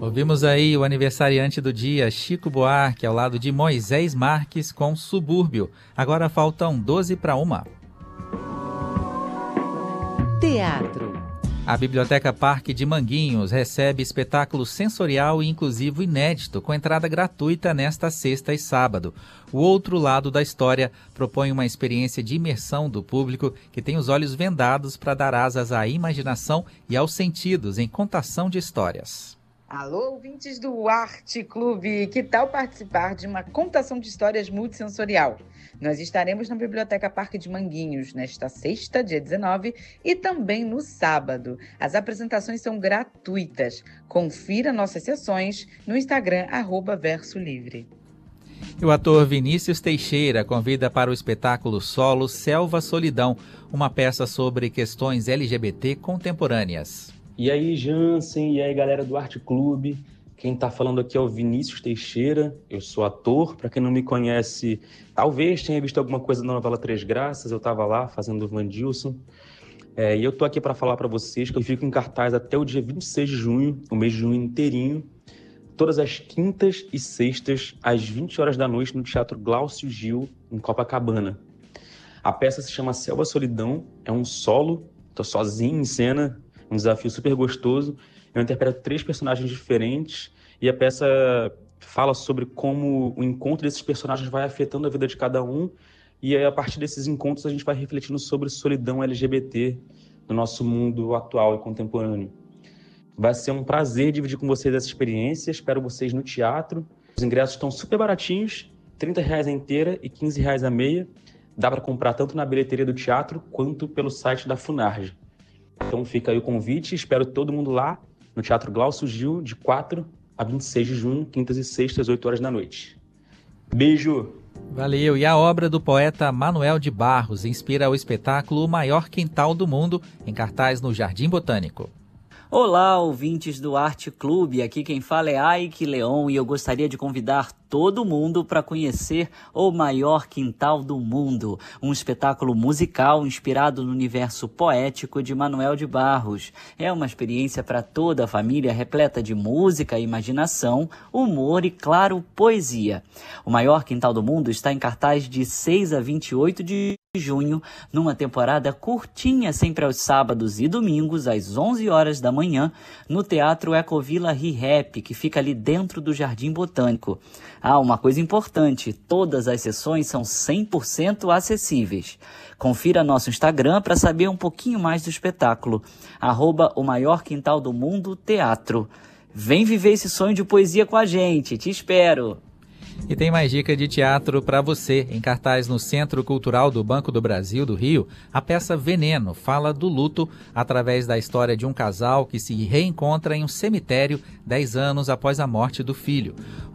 Ouvimos aí o aniversariante do dia, Chico Buarque, ao lado de Moisés Marques com Subúrbio. Agora faltam 12 para 1. Teatro. A Biblioteca Parque de Manguinhos recebe espetáculo sensorial e inclusivo inédito, com entrada gratuita nesta sexta e sábado. O Outro Lado da História propõe uma experiência de imersão do público que tem os olhos vendados para dar asas à imaginação e aos sentidos em contação de histórias. Alô, ouvintes do Arte Clube, que tal participar de uma contação de histórias multissensorial? Nós estaremos na Biblioteca Parque de Manguinhos nesta sexta, dia 19, e também no sábado. As apresentações são gratuitas. Confira nossas sessões no Instagram, @VersoLivre. E o ator Vinícius Teixeira convida para o espetáculo solo Selva Solidão, uma peça sobre questões LGBT contemporâneas. E aí, Jansen, e aí, galera do Arte Clube. Quem tá falando aqui é o Vinícius Teixeira, eu sou ator. Para quem não me conhece, talvez tenha visto alguma coisa na novela Três Graças, eu tava lá fazendo o Vandilson. E eu tô aqui para falar para vocês que eu fico em cartaz até o dia 26 de junho, o mês de junho inteirinho, todas as quintas e sextas, às 20 horas da noite, no Teatro Glaucio Gil, em Copacabana. A peça se chama Selva Solidão, é um solo, tô sozinho em cena, um desafio super gostoso. Eu interpreto 3 personagens diferentes e a peça fala sobre como o encontro desses personagens vai afetando a vida de cada um, e aí, a partir desses encontros a gente vai refletindo sobre solidão LGBT no nosso mundo atual e contemporâneo. Vai ser um prazer dividir com vocês essa experiência, espero vocês no teatro. Os ingressos estão super baratinhos, R$30 a inteira e R$15 a meia. Dá para comprar tanto na bilheteria do teatro quanto pelo site da Funarge. Então fica aí o convite, espero todo mundo lá no Teatro Glaucio Gil, de 4 a 26 de junho, quintas e sextas, 8 horas da noite. Beijo! Valeu! E a obra do poeta Manuel de Barros inspira o espetáculo O Maior Quintal do Mundo, em cartaz no Jardim Botânico. Olá, ouvintes do Arte Clube, aqui quem fala é Ike Leon e eu gostaria de convidar todo mundo para conhecer O Maior Quintal do Mundo, um espetáculo musical inspirado no universo poético de Manuel de Barros. É uma experiência para toda a família, repleta de música, imaginação, humor e, claro, poesia. O Maior Quintal do Mundo está em cartaz de 6 a 28 de junho, numa temporada curtinha, sempre aos sábados e domingos, às 11 horas da manhã, no Teatro Ecovila Rehap, que fica ali dentro do Jardim Botânico. Uma coisa importante, todas as sessões são 100% acessíveis. Confira nosso Instagram para saber um pouquinho mais do espetáculo, @O Maior Quintal do Mundo Teatro. Vem viver esse sonho de poesia com a gente, te espero! E tem mais dica de teatro para você. Em cartaz no Centro Cultural do Banco do Brasil, do Rio, a peça Veneno fala do luto através da história de um casal que se reencontra em um cemitério 10 anos após a morte do filho.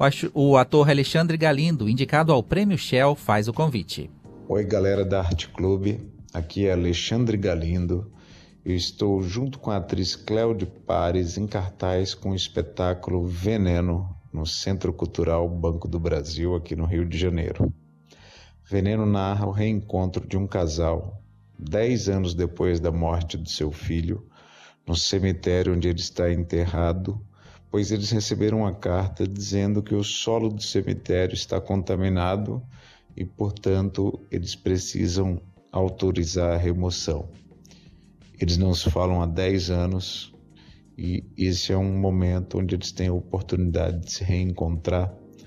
O ator Alexandre Galindo, indicado ao Prêmio Shell, faz o convite. Oi, galera da Arte Clube. Aqui é Alexandre Galindo. Eu estou junto com a atriz Cléudia Pares em cartaz com o espetáculo Veneno, no Centro Cultural Banco do Brasil, aqui no Rio de Janeiro. Veneno narra o reencontro de um casal, 10 anos depois da morte do seu filho, no cemitério onde ele está enterrado, pois eles receberam uma carta dizendo que o solo do cemitério está contaminado e, portanto, eles precisam autorizar a remoção. Eles não se falam há 10 anos, e esse é um momento onde eles têm a oportunidade de se reencontrar,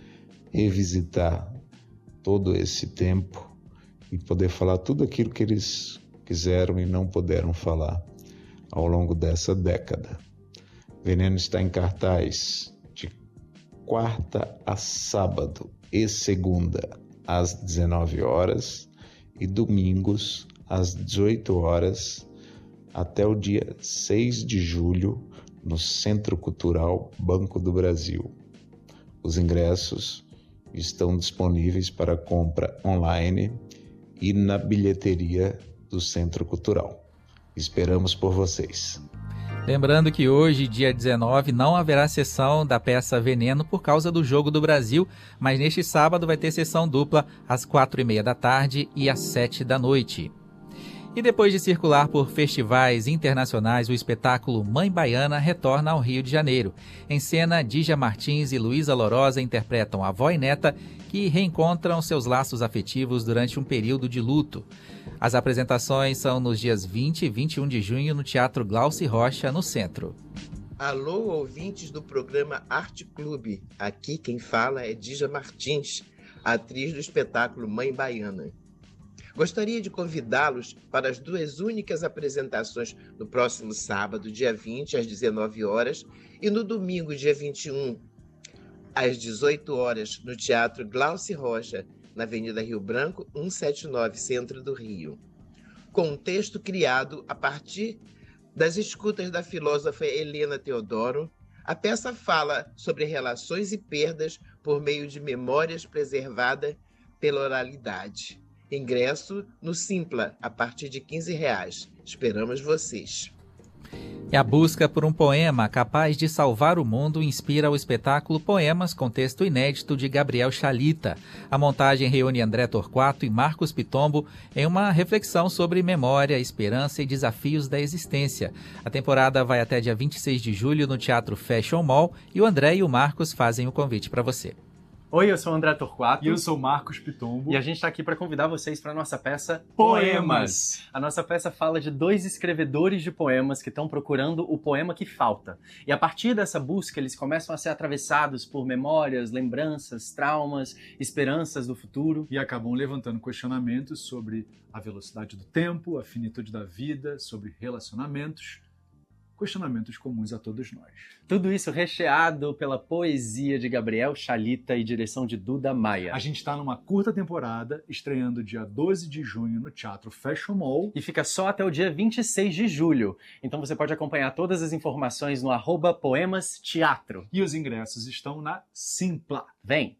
revisitar todo esse tempo e poder falar tudo aquilo que eles quiseram e não puderam falar ao longo dessa década. Veneno está em cartaz de quarta a sábado e segunda às 19 horas e domingos às 18 horas até o dia 6 de julho no Centro Cultural Banco do Brasil. Os ingressos estão disponíveis para compra online e na bilheteria do Centro Cultural. Esperamos por vocês. Lembrando que hoje, dia 19, não haverá sessão da peça Veneno por causa do Jogo do Brasil, mas neste sábado vai ter sessão dupla às 4h30 da tarde e às 7 da noite. E depois de circular por festivais internacionais, o espetáculo Mãe Baiana retorna ao Rio de Janeiro. Em cena, Dígia Martins e Luísa Lourosa interpretam a avó e neta que reencontram seus laços afetivos durante um período de luto. As apresentações são nos dias 20 e 21 de junho no Teatro Glauci Rocha, no Centro. Alô, ouvintes do programa Arte Clube. Aqui quem fala é Dígia Martins, atriz do espetáculo Mãe Baiana. Gostaria de convidá-los para as 2 únicas apresentações no próximo sábado, dia 20, às 19 horas, e no domingo, dia 21, às 18 horas, no Teatro Glauci Rocha, na Avenida Rio Branco, 179, centro do Rio. Com um texto criado a partir das escutas da filósofa Helena Teodoro, a peça fala sobre relações e perdas por meio de memórias preservadas pela oralidade. Ingresso no Simpla, a partir de R$15. Esperamos vocês. E a busca por um poema capaz de salvar o mundo inspira o espetáculo Poemas com texto inédito de Gabriel Chalita. A montagem reúne André Torquato e Marcos Pitombo em uma reflexão sobre memória, esperança e desafios da existência. A temporada vai até dia 26 de julho no Teatro Fashion Mall e o André e o Marcos fazem o convite para você. Oi, eu sou o André Torquato. E eu sou o Marcos Pitombo. E a gente está aqui para convidar vocês para a nossa peça Poemas. A nossa peça fala de 2 escrevedores de poemas que estão procurando o poema que falta. E a partir dessa busca, eles começam a ser atravessados por memórias, lembranças, traumas, esperanças do futuro. E acabam levantando questionamentos sobre a velocidade do tempo, a finitude da vida, sobre relacionamentos. Questionamentos comuns a todos nós. Tudo isso recheado pela poesia de Gabriel Chalita e direção de Duda Maia. A gente está numa curta temporada, estreando dia 12 de junho no Teatro Fashion Mall. E fica só até o dia 26 de julho. Então você pode acompanhar todas as informações no @poemasteatro. E os ingressos estão na Simpla. Vem!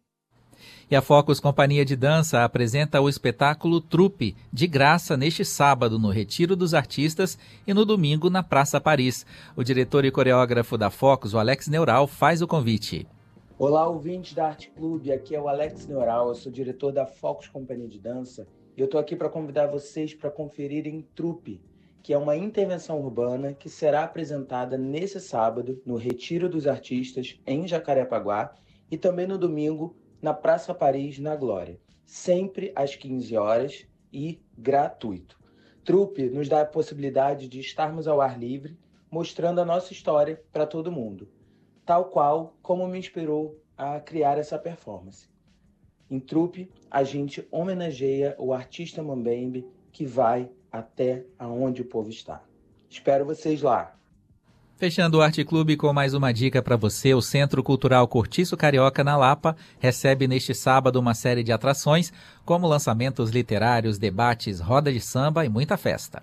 E a Focus Companhia de Dança apresenta o espetáculo Trupe, de graça neste sábado no Retiro dos Artistas e no domingo na Praça Paris. O diretor e coreógrafo da Focus, o Alex Neural, faz o convite. Olá, ouvintes da Arte Clube, aqui é o Alex Neural, eu sou diretor da Focus Companhia de Dança e eu estou aqui para convidar vocês para conferirem Trupe, que é uma intervenção urbana que será apresentada nesse sábado no Retiro dos Artistas, em Jacarepaguá, e também no domingo na Praça Paris, na Glória, sempre às 15 horas e gratuito. Trupe nos dá a possibilidade de estarmos ao ar livre, mostrando a nossa história para todo mundo, tal qual como me inspirou a criar essa performance. Em Trupe, a gente homenageia o artista mambembe que vai até aonde o povo está. Espero vocês lá! Fechando o Arte Clube com mais uma dica para você, o Centro Cultural Cortiço Carioca, na Lapa, recebe neste sábado uma série de atrações, como lançamentos literários, debates, roda de samba e muita festa.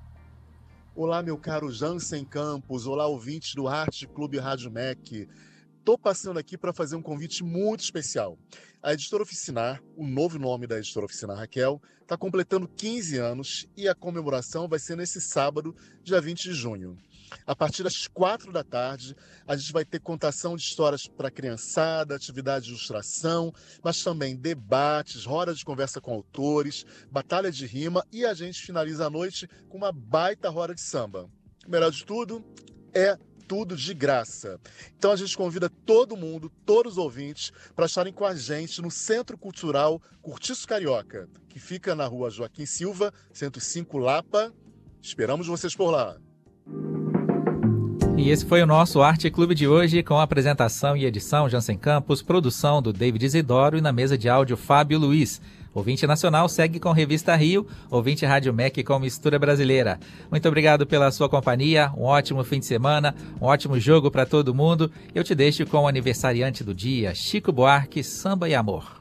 Olá, meu caro Jansen Campos, olá, ouvintes do Arte Clube Rádio MEC. Estou passando aqui para fazer um convite muito especial. A Editora Oficinar, o novo nome da Editora Oficinar Raquel, está completando 15 anos e a comemoração vai ser nesse sábado, dia 20 de junho. A partir das 4 da tarde, a gente vai ter contação de histórias para a criançada, atividade de ilustração, mas também debates, roda de conversa com autores, batalha de rima e a gente finaliza a noite com uma baita roda de samba. O melhor de tudo é tudo de graça. Então a gente convida todo mundo, todos os ouvintes, para estarem com a gente no Centro Cultural Cortiço Carioca, que fica na rua Joaquim Silva, 105 Lapa. Esperamos vocês por lá. E esse foi o nosso Arte Clube de hoje, com a apresentação e edição Jansen Campos, produção do David Isidoro e na mesa de áudio Fábio Luiz. Ouvinte Nacional segue com Revista Rio, ouvinte Rádio MEC com Mistura Brasileira. Muito obrigado pela sua companhia, um ótimo fim de semana, um ótimo jogo para todo mundo. Eu te deixo com o aniversariante do dia, Chico Buarque, Samba e Amor.